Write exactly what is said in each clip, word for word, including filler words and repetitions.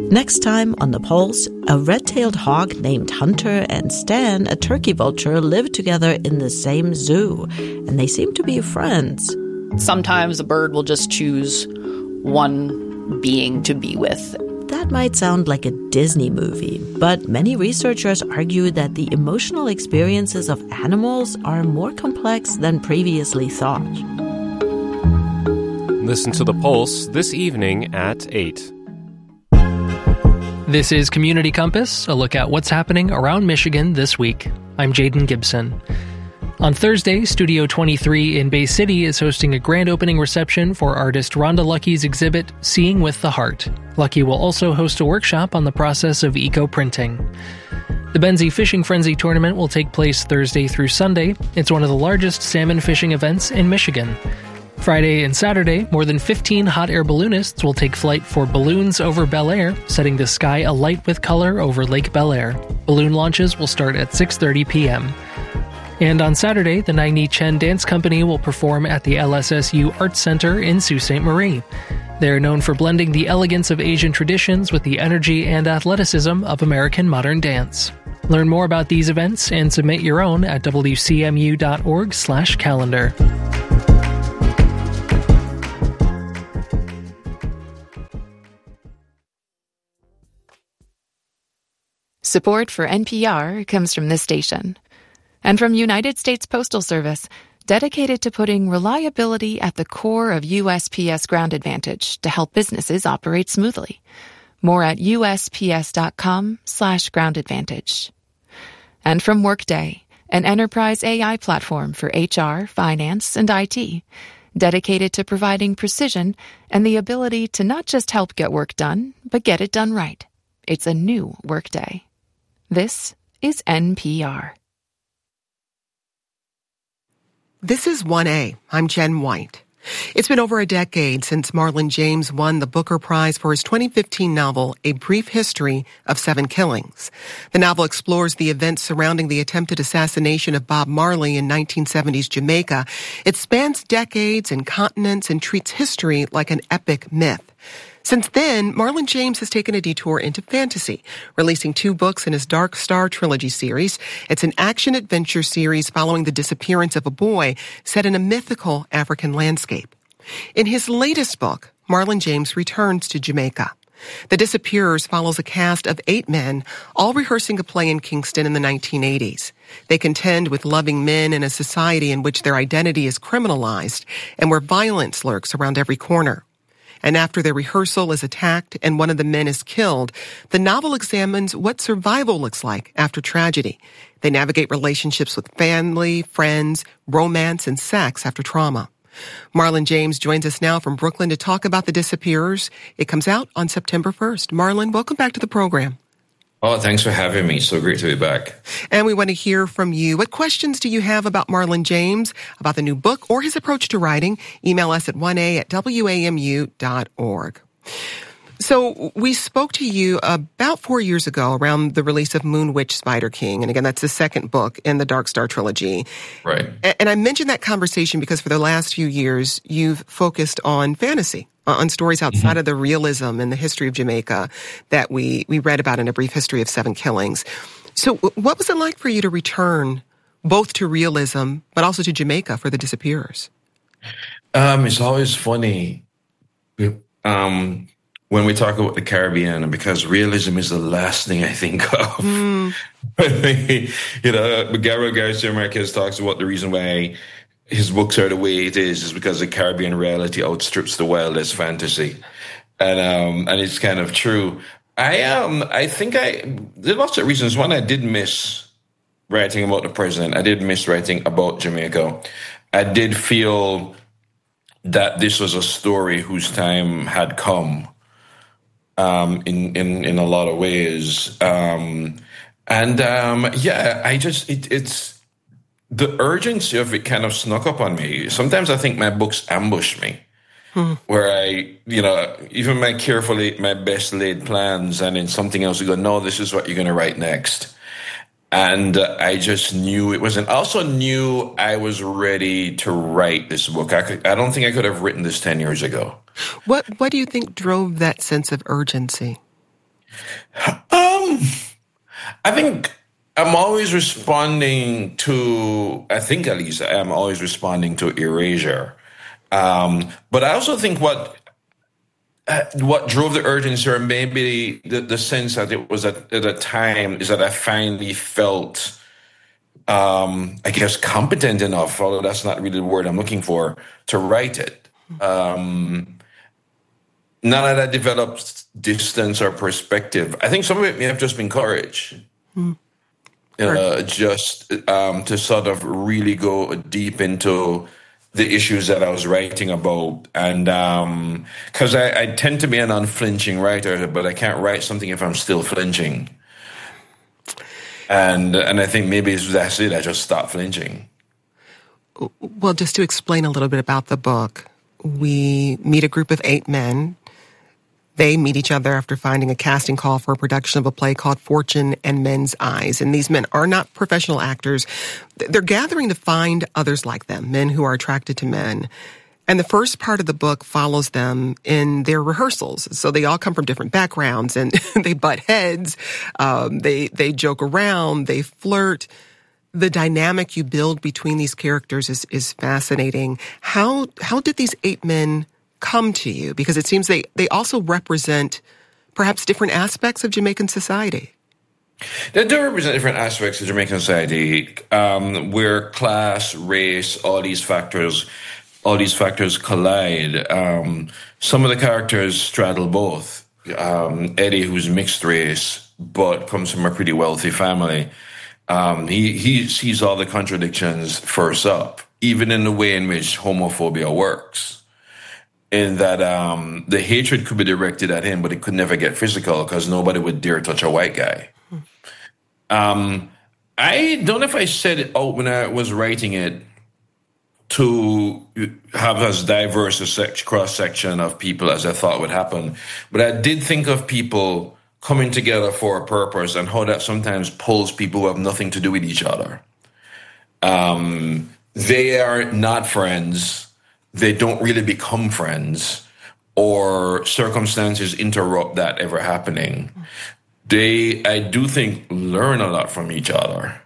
Next time on The Pulse, a red-tailed hawk named Hunter and Stan, a turkey vulture, live together in the same zoo, and they seem to be friends. Sometimes a bird will just choose one being to be with. That might sound like a Disney movie, but many researchers argue that the emotional experiences of animals are more complex than previously thought. Listen to The Pulse this evening at eight. This is Community Compass, a look at what's happening around Michigan this week. I'm Jaden Gibson. On Thursday, Studio twenty-three in Bay City is hosting a grand opening reception for artist Rhonda Luckey's exhibit, Seeing with the Heart. Luckey will also host a workshop on the process of eco-printing. The Benzie Fishing Frenzy Tournament will take place Thursday through Sunday. It's one of the largest salmon fishing events in Michigan. Friday and Saturday, more than fifteen hot air balloonists will take flight for Balloons over Bel Air, setting the sky alight with color over Lake Bel Air. Balloon launches will start at six thirty p.m. And on Saturday, the Nai Ni Chen Dance Company will perform at the L S S U Arts Center in Sault Ste. Marie. They're known for blending the elegance of Asian traditions with the energy and athleticism of American modern dance. Learn more about these events and submit your own at w c m u dot org slash calendar. Support for N P R comes from this station and from United States Postal Service, dedicated to putting reliability at the core of U S P S Ground Advantage to help businesses operate smoothly. More at U S P S dot com slash ground advantage. And from Workday, an enterprise A I platform for H R, finance, and I T, dedicated to providing precision and the ability to not just help get work done, but get it done right. It's a new Workday. This is N P R. This is one A. I'm Jen White. It's been over a decade since Marlon James won the Booker Prize for his twenty fifteen novel, A Brief History of Seven Killings. The novel explores the events surrounding the attempted assassination of Bob Marley in nineteen seventies Jamaica. It spans decades and continents and treats history like an epic myth. Since then, Marlon James has taken a detour into fantasy, releasing two books in his Dark Star trilogy series. It's an action-adventure series following the disappearance of a boy set in a mythical African landscape. In his latest book, Marlon James returns to Jamaica. The Disappearers follows a cast of eight men, all rehearsing a play in Kingston in the nineteen eighties. They contend with loving men in a society in which their identity is criminalized and where violence lurks around every corner. And after their rehearsal is attacked and one of the men is killed, the novel examines what survival looks like after tragedy. They navigate relationships with family, friends, romance, and sex after trauma. Marlon James joins us now from Brooklyn to talk about The Disappearers. It comes out on September first. Marlon, welcome back to the program. Oh, thanks for having me. So great to be back. And we want to hear from you. What questions do you have about Marlon James, about the new book, or his approach to writing? Email us at one a at w a m u dot org. So we spoke to you about four years ago around the release of Moon Witch Spider King. And again, that's the second book in the Dark Star trilogy. Right. And I mentioned that conversation because for the last few years, you've focused on fantasy, on stories outside mm-hmm. of the realism and the history of Jamaica that we, we read about in A Brief History of Seven Killings. So what was it like for you to return both to realism, but also to Jamaica for The Disappearers? Um, it's always funny um, when we talk about the Caribbean, because realism is the last thing I think of. Mm. You know, Gabriel Garcia Marquez talks about the reason why his books are the way it is, is because the Caribbean reality outstrips the wildest fantasy. And um, and it's kind of true. I um I think I, there are lots of reasons. One, I did miss writing about the president. I did miss writing about Jamaica. I did feel that this was a story whose time had come um, in, in, in a lot of ways. Um, and um, yeah, I just, it, it's, the urgency of it kind of snuck up on me. Sometimes I think my books ambush me. Hmm. Where I, you know, even my carefully, my best laid plans, and in something else, you go, no, this is what you're going to write next. And uh, I just knew it wasn't. I also knew I was ready to write this book. I could, I don't think I could have written this ten years ago. What What do you think drove that sense of urgency? Um, I think I'm always responding to, I think at least I'm always responding to erasure. Um, but I also think what uh, what drove the urgency, or maybe the, the sense that it was at, at a time, is that I finally felt, um, I guess, competent enough, although that's not really the word I'm looking for, to write it. Um, not that I developed distance or perspective. I think some of it may have just been courage. Mm. Uh, just um, to sort of really go deep into the issues that I was writing about. And because um, I, I tend to be an unflinching writer, but I can't write something if I'm still flinching. And and I think maybe that's it. I just stopped flinching. Well, just to explain a little bit about the book, we meet a group of eight men. They meet each other after finding a casting call for a production of a play called Fortune and Men's Eyes. And these men are not professional actors. They're gathering to find others like them, men who are attracted to men. And the first part of the book follows them in their rehearsals. So they all come from different backgrounds and they butt heads. Um, they, they joke around. They flirt. The dynamic you build between these characters is, is fascinating. How, how did these eight men come to you? Because it seems they, they also represent perhaps different aspects of Jamaican society. They do represent different aspects of Jamaican society, um, where class, race, all these factors, all these factors collide. Um, some of the characters straddle both. Um, Eddie, who's mixed race, but comes from a pretty wealthy family. Um, he, he sees all the contradictions first up, even in the way in which homophobia works. In that um, the hatred could be directed at him, but it could never get physical because nobody would dare touch a white guy. Hmm. Um, I don't know if I said it out when I was writing it to have as diverse a sec- cross-section of people as I thought would happen. But I did think of people coming together for a purpose and how that sometimes pulls people who have nothing to do with each other. Um, they are not friends. They don't really become friends, or circumstances interrupt that ever happening. They, I do think, learn a lot from each other,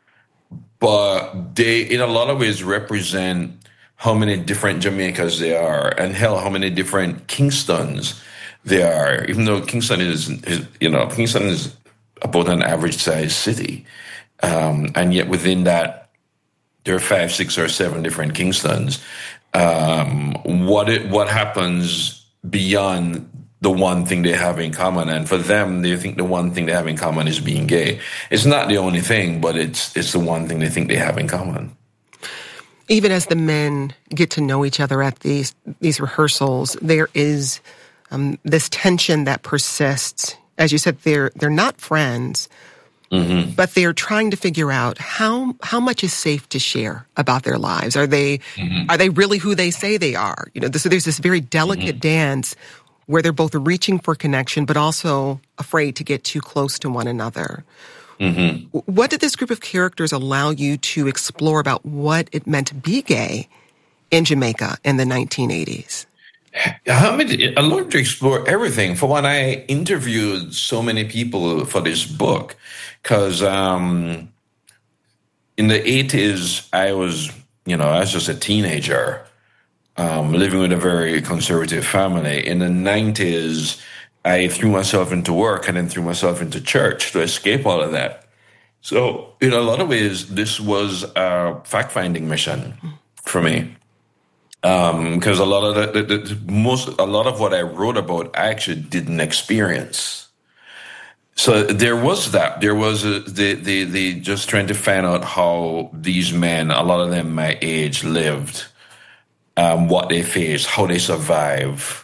but they, in a lot of ways, represent how many different Jamaicas there are, and hell, how many different Kingstons there are. Even though Kingston is, is you know, Kingston is about an average-sized city, um, and yet within that, there are five, six, or seven different Kingstons. Um, what it, what happens beyond the one thing they have in common, and for them, they think the one thing they have in common is being gay. It's not the only thing, but it's it's the one thing they think they have in common. Even as the men get to know each other at these these rehearsals, there is um, this tension that persists. As you said, they're they're not friends. Mm-hmm. But they're trying to figure out how how much is safe to share about their lives. Are they mm-hmm. are they really who they say they are? You know, so there's this very delicate mm-hmm. dance where they're both reaching for connection, but also afraid to get too close to one another. Mm-hmm. What did this group of characters allow you to explore about what it meant to be gay in Jamaica in the nineteen eighties? I mean, I learned to explore everything. For one, I interviewed so many people for this book because um, in the eighties, I was, you know, I was just a teenager um, living with a very conservative family. In the nineties, I threw myself into work and then threw myself into church to escape all of that. So in a lot of ways, this was a fact-finding mission for me. Um, because a lot of the, the, the most, a lot of what I wrote about, I actually didn't experience. So there was that, there was a, the, the, the just trying to find out how these men, a lot of them my age, lived, um, what they faced, how they survive.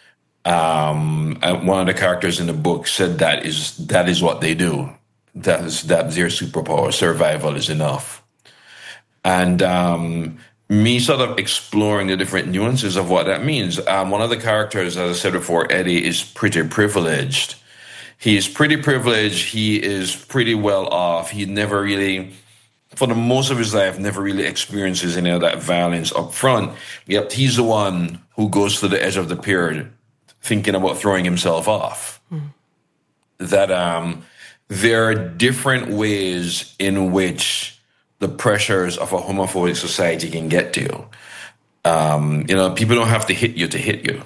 Um, and one of the characters in the book said that is, that is what they do. That is, that's their superpower. Survival is enough. And, um, me sort of exploring the different nuances of what that means. Um, one of the characters, as I said before, Eddie, is pretty privileged. He is pretty privileged. He is pretty well off. He never really, for the most of his life, never really experiences any of that violence up front. Yep, he's the one who goes to the edge of the pier thinking about throwing himself off. Mm. that um, there are different ways in which the pressures of a homophobic society can get to you. Um, you know, people don't have to hit you to hit you.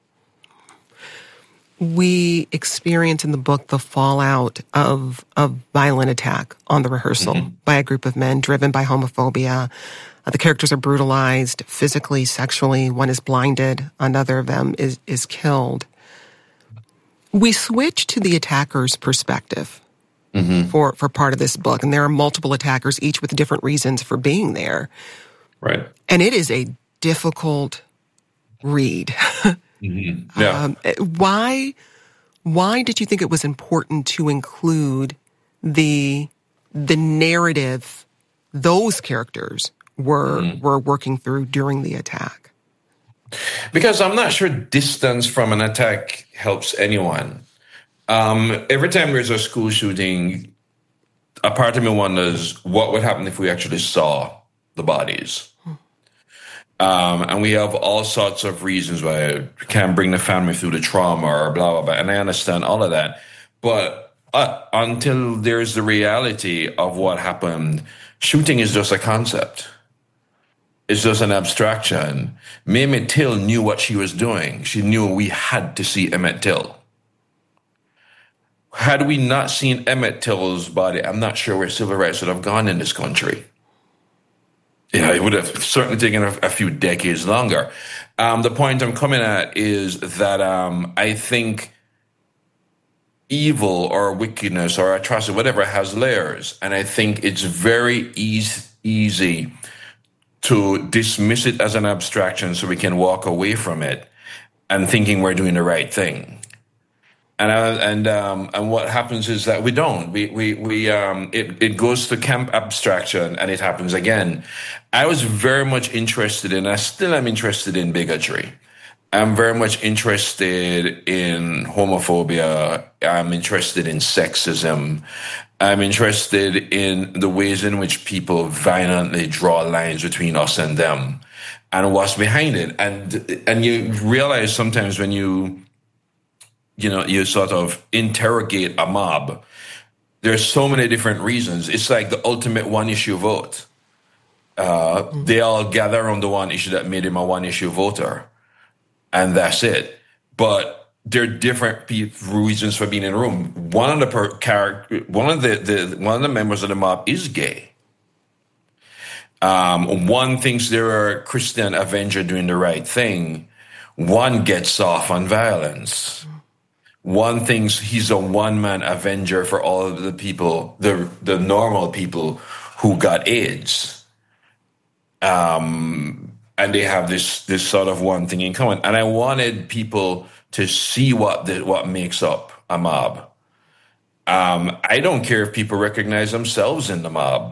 We experience in the book the fallout of a violent attack on the rehearsal mm-hmm. by a group of men driven by homophobia. Uh, the characters are brutalized physically, sexually. One is blinded. Another of them is, is killed. We switch to the attacker's perspective mm-hmm. for, for part of this book. And there are multiple attackers, each with different reasons for being there. Right. And it is a difficult read. Mm-hmm. Yeah. Um, why, why did you think it was important to include the the narrative those characters were mm-hmm. were working through during the attack? Because I'm not sure distance from an attack helps anyone. Um, every time there's a school shooting, a part of me wonders what would happen if we actually saw the bodies. Um, and we have all sorts of reasons why we can't bring the family through the trauma or blah, blah, blah. And I understand all of that. But uh, until there's the reality of what happened, shooting is just a concept. It's just an abstraction. Emmett Till knew what she was doing. She knew we had to see Emmett Till. Had we not seen Emmett Till's body, I'm not sure where civil rights would have gone in this country. Yeah, it would have certainly taken a, a few decades longer. Um, the point I'm coming at is that um, I think evil or wickedness or atrocity, whatever, has layers. And I think it's very easy, easy to dismiss it as an abstraction so we can walk away from it and thinking we're doing the right thing. And uh, and um, and what happens is that we don't. We we we um it, it goes to camp abstraction and it happens again. I was very much interested in, I still am interested in bigotry. I'm very much interested in homophobia. I'm interested in sexism. I'm interested in the ways in which people violently draw lines between us and them and what's behind it. And and you realize sometimes when you you know, you sort of interrogate a mob, there's so many different reasons. It's like the ultimate one-issue vote. Uh, mm-hmm. They all gather around the one issue that made him a one-issue voter, and that's it. But there are different pe- reasons for being in the room. One of the per- character, one of the, the one of the members of the mob is gay. Um, one thinks they're a Christian Avenger doing the right thing. One gets off on violence. Mm-hmm. One thinks he's a one-man avenger for all of the people, the the normal people who got AIDS. Um, and they have this this sort of one thing in common. And I wanted people to see what the, what makes up a mob. Um, I don't care if people recognize themselves in the mob.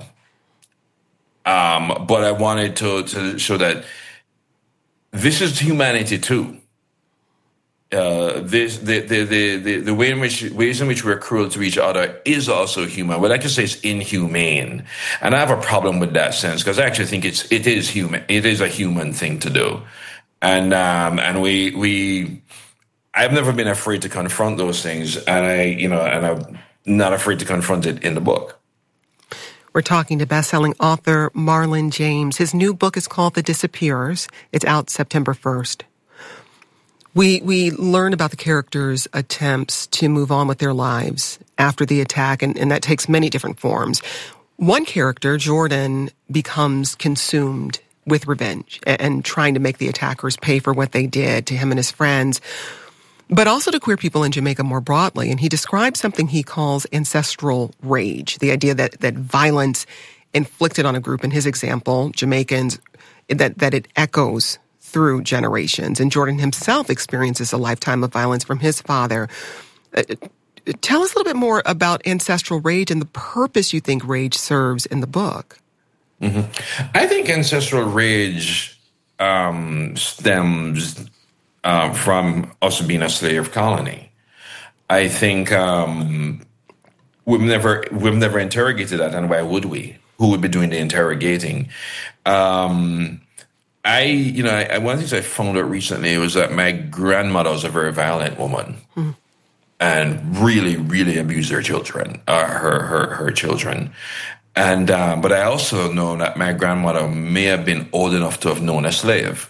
Um, but I wanted to, to show that this is humanity too. Uh, this the, the the the the way in which ways in which we're cruel to each other is also human. What I can say is inhumane, and I have a problem with that sense because I actually think it's it is human. It is a human thing to do, and um, and we we I've never been afraid to confront those things, and I you know and I'm not afraid to confront it in the book. We're talking to best-selling author Marlon James. His new book is called The Disappearers. It's out September first. We we learn about the characters' attempts to move on with their lives after the attack, and, and that takes many different forms. One character, Jordan, becomes consumed with revenge and, and trying to make the attackers pay for what they did to him and his friends, but also to queer people in Jamaica more broadly. And he describes something he calls ancestral rage, the idea that, that violence inflicted on a group, in his example, Jamaicans, that, that it echoes through generations. And Jordan himself experiences a lifetime of violence from his father. Uh, tell us a little bit more about ancestral rage and the purpose you think rage serves in the book. Mm-hmm. I think ancestral rage um, stems uh, from us being a slave colony. I think um, we've never we've never interrogated that, and why would we? Who would be doing the interrogating? Um, I, you know, I, one of the things I found out recently was that my grandmother was a very violent woman. Mm-hmm. and really, really abused her children, uh, her, her, her children. And, um, but I also know that my grandmother may have been old enough to have known a slave.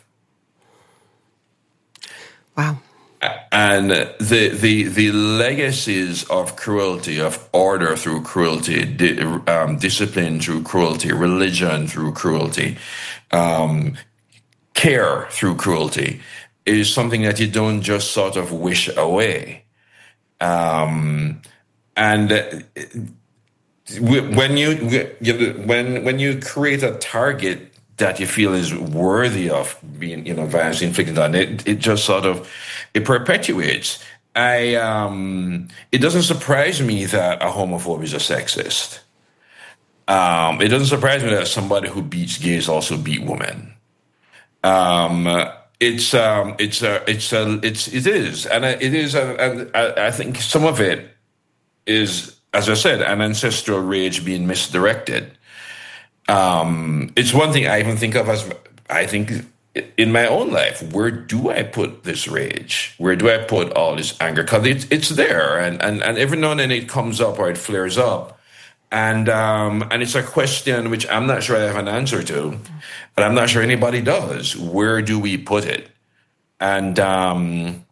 Wow. And the, the, the legacies of cruelty, of order through cruelty, di- um, discipline through cruelty, religion through cruelty, um, care through cruelty, is something that you don't just sort of wish away. Um, and when you when when you create a target that you feel is worthy of being, you know, violence inflicted on it, it just sort of it perpetuates. I um, it doesn't surprise me that a homophobe is a sexist. Um, it doesn't surprise me that somebody who beats gays also beat women. Um, it's um, it's a it's a it's it is, and it is, a, and I, I think some of it is, as I said, an ancestral rage being misdirected. Um, it's one thing I even think of as, I think in my own life, where do I put this rage? Where do I put all this anger? Because it's, it's there, and, and, and every now and then it comes up or it flares up. And um, and it's a question which I'm not sure I have an answer to, but I'm not sure anybody does. Where do we put it? And um,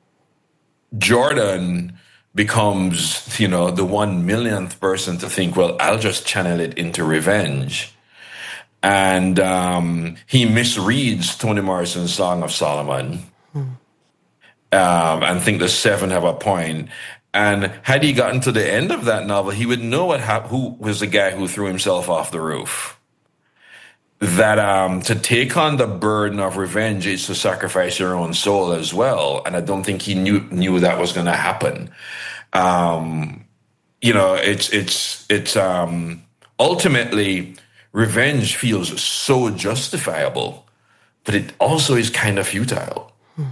Jordan becomes, you know, the one millionth person to think, well, I'll just channel it into revenge. And um, he misreads Toni Morrison's Song of Solomon hmm. um, and think the seven have a point. And had he gotten to the end of that novel, he would know what hap- who was the guy who threw himself off the roof. That um, to take on the burden of revenge is to sacrifice your own soul as well. And I don't think he knew knew that was going to happen. Um, you know, it's it's it's um, ultimately revenge feels so justifiable, but it also is kind of futile. Hmm.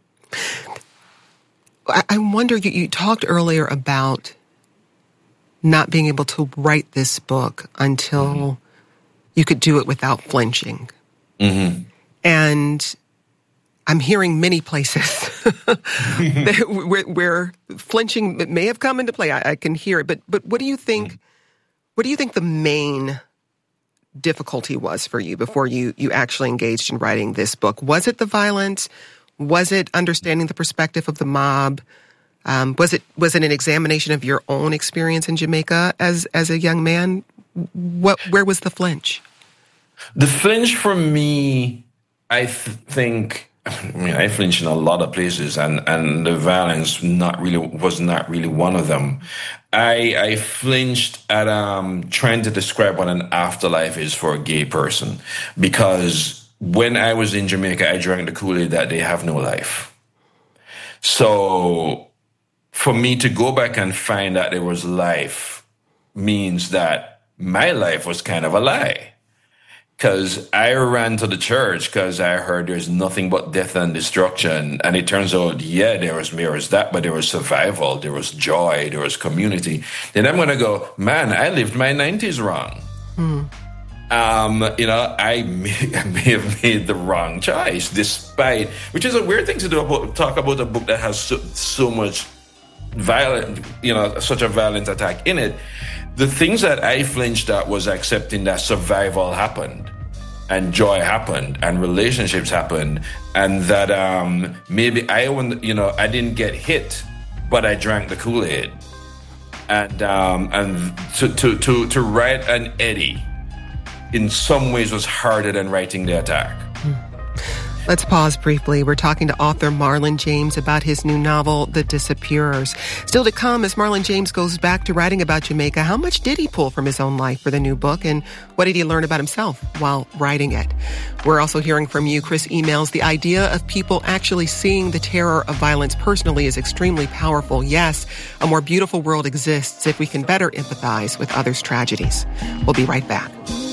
I wonder, you, you talked earlier about not being able to write this book until mm-hmm. you could do it without flinching. Mm-hmm. And I'm hearing many places that, where, where flinching may have come into play. I, I can hear it. But but what do you think, mm-hmm. what do you think the main difficulty was for you before you, you actually engaged in writing this book? Was it the violence? Was it understanding the perspective of the mob? Um, was it was it an examination of your own experience in Jamaica as as a young man? What where was the flinch? The flinch for me, I th- think, I mean, I flinched in a lot of places, and, and the violence not really was not really one of them. I I flinched at um, trying to describe what an afterlife is for a gay person, because when I was in Jamaica, I drank the Kool-Aid that they have no life. So for me to go back and find that there was life means that my life was kind of a lie. Because I ran to the church because I heard there's nothing but death and destruction. And it turns out, yeah, there was, there was that, but there was survival, there was joy, there was community. Then I'm going to go, man, I lived my nineties wrong. Hmm. Um, you know, I may, I may have made the wrong choice, despite, which is a weird thing to do, about, talk about a book that has so, so much violent, you know, such a violent attack in it. The things that I flinched at was accepting that survival happened, and joy happened, and relationships happened, and that um, maybe I, you know, I didn't get hit, but I drank the Kool-Aid, and um, and to to to to write an Eddie in some ways was harder than writing the attack. Let's pause briefly. We're talking to author Marlon James about his new novel, The Disappearers. Still to come, as Marlon James goes back to writing about Jamaica, how much did he pull from his own life for the new book, and what did he learn about himself while writing it? We're also hearing from you. Chris emails, the idea of people actually seeing the terror of violence personally is extremely powerful. Yes, a more beautiful world exists if we can better empathize with others' tragedies. We'll be right back.